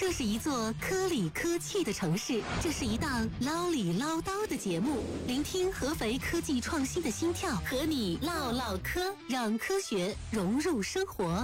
这是一座科里科气的城市，这是一档唠里唠叨的节目，聆听合肥科技创新的心跳，和你唠唠嗑，让科学融入生活。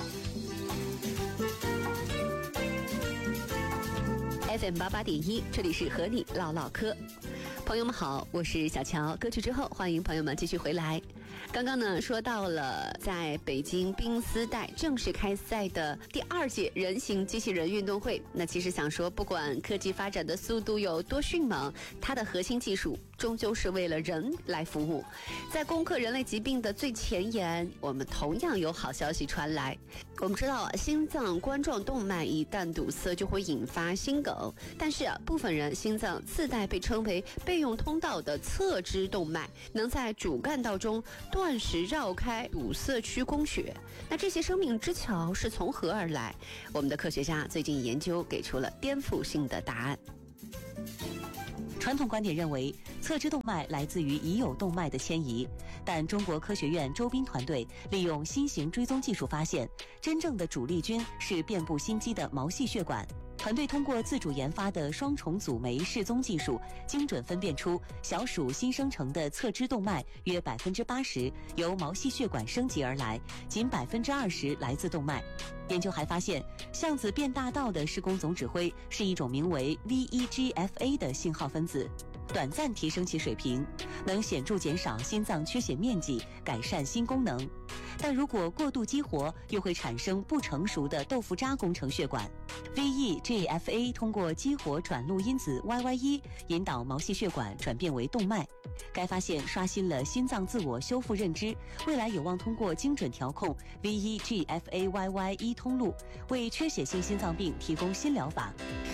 FM88.1，这里是和你唠唠嗑。朋友们好，我是小乔。歌曲之后，欢迎朋友们继续回来。刚刚呢说到了在北京冰丝带正式开赛的第2届人形机器人运动会，那其实想说，不管科技发展的速度有多迅猛，它的核心技术终究是为了人来服务。在攻克人类疾病的最前沿，我们同样有好消息传来。我们知道心脏冠状动脉一旦堵塞就会引发心梗，但是部分人心脏自带被称为备用通道的侧支动脉，能在主干道中断时绕开堵塞区供血。那这些生命之桥是从何而来？我们的科学家最近研究给出了颠覆性的答案。 传统观点认为，侧支动脉来自于已有动脉的迁移，但中国科学院周斌团队利用新型追踪技术发现，真正的主力军是遍布心肌的毛细血管。团队通过自主研发的双重阻酶示踪技术，精准分辨出小鼠新生成的侧支动脉约80%由毛细血管升级而来，仅20%来自动脉。研究还发现，巷子变大道的施工总指挥是一种名为 VEGF-A 的信号分子，短暂提升其水平，能显著减少心脏缺血面积，改善心功能。但如果过度激活，又会产生不成熟的豆腐渣工程血管。VEGF-A 通过激活转录因子 YY1 引导毛细血管转变为动脉。该发现刷新了心脏自我修复认知，未来有望通过精准调控 VEGF-A YY1 通路，为缺血性心脏病提供新疗法，